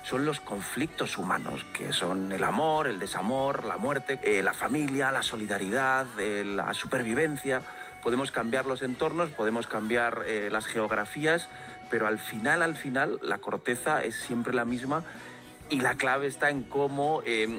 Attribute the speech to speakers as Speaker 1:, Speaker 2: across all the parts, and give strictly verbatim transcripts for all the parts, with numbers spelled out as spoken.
Speaker 1: son los conflictos humanos, que son el amor, el desamor, la muerte, eh, la familia, la solidaridad, eh, la supervivencia. Podemos cambiar los entornos, podemos cambiar eh, las geografías, pero al final, al final, la corteza es siempre la misma y la clave está en cómo eh,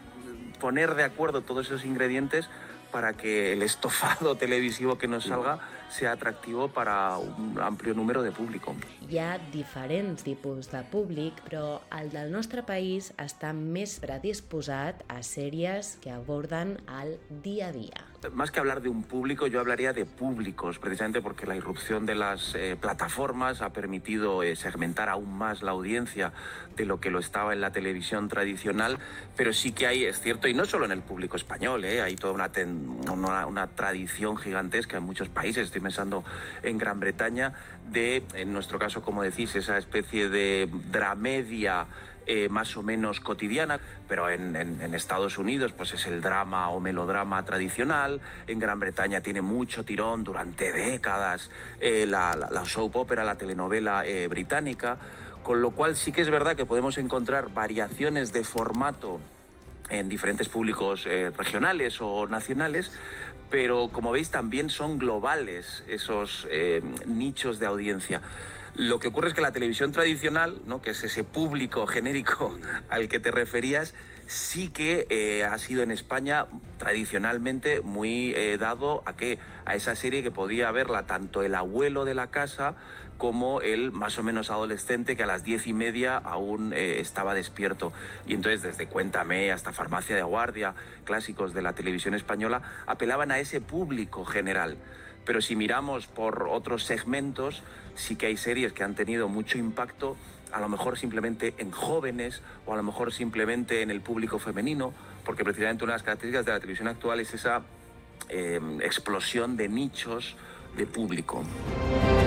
Speaker 1: poner de acuerdo todos esos ingredientes para que el estofado televisivo que nos salga sea atractivo para un amplio número de público.
Speaker 2: Hi ha diferents tipus de públic, però el del nostre país està més predisposat a sèries que aborden el dia a dia.
Speaker 1: Más que hablar de un público, yo hablaría de públicos, precisamente porque la irrupción de las eh, plataformas ha permitido eh, segmentar aún más la audiencia de lo que lo estaba en la televisión tradicional, pero sí que hay, es cierto, y no solo en el público español, eh, hay toda una, ten, una, una tradición gigantesca en muchos países, estoy pensando en Gran Bretaña, de, en nuestro caso, como decís, esa especie de dramedia Eh, más o menos cotidiana, pero en, en, en Estados Unidos pues es el drama o melodrama tradicional. En Gran Bretaña tiene mucho tirón durante décadas eh, la, la, la soap opera, la telenovela eh, británica, con lo cual sí que es verdad que podemos encontrar variaciones de formato en diferentes públicos eh, regionales o nacionales, pero como veis también son globales esos eh, nichos de audiencia. Lo que ocurre es que la televisión tradicional, ¿no?, que es ese público genérico al que te referías, sí que eh, ha sido en España tradicionalmente muy eh, dado a que a esa serie que podía verla tanto el abuelo de la casa como el más o menos adolescente que a las diez y media aún eh, estaba despierto. Y entonces desde Cuéntame hasta Farmacia de Guardia, clásicos de la televisión española, apelaban a ese público general. Pero si miramos por otros segmentos, sí que hay series que han tenido mucho impacto, a lo mejor simplemente en jóvenes o a lo mejor simplemente en el público femenino, porque precisamente una de las características de la televisión actual es esa eh, explosión de nichos de público.